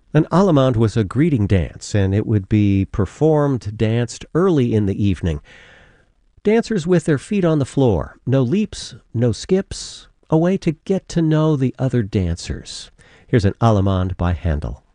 An allemande was a greeting dance, and it would be danced early in the evening. Dancers with their feet on the floor, no leaps, no skips, a way to get to know the other dancers. Here's an allemande by Handel.